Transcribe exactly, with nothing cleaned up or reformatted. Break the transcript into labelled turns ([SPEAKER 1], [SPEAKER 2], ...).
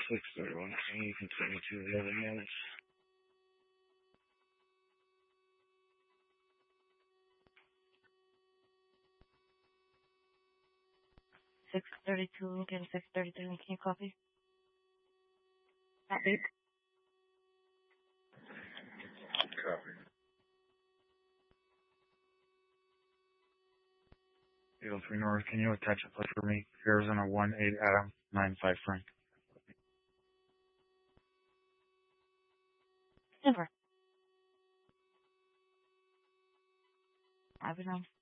[SPEAKER 1] six thirty-one, you can twenty-two, eleven minutes.
[SPEAKER 2] six thirty-two, Lincoln, six thirty-three, can you copy? Copy.
[SPEAKER 1] Copy. eight oh three North, can you attach a plate for me? Arizona one eight Adam, nine five Frank.
[SPEAKER 2] Never. I've been on.